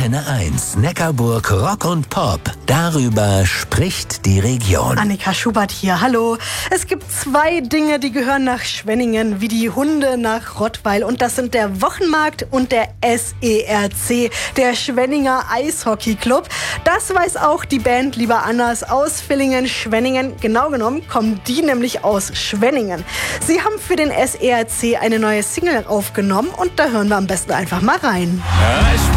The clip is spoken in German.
Antenne 1, Neckarburg Rock und Pop. Darüber spricht die Region. Annika Schubert hier, hallo. Es gibt 2 Dinge, die gehören nach Schwenningen, wie die Hunde nach Rottweil. Und das sind der Wochenmarkt und der SERC, der Schwenninger Eishockey-Club. Das weiß auch die Band Lieber Anders aus Villingen-Schwenningen. Genau genommen kommen die nämlich aus Schwenningen. Sie haben für den SERC eine neue Single aufgenommen und da hören wir am besten einfach mal rein. Ja,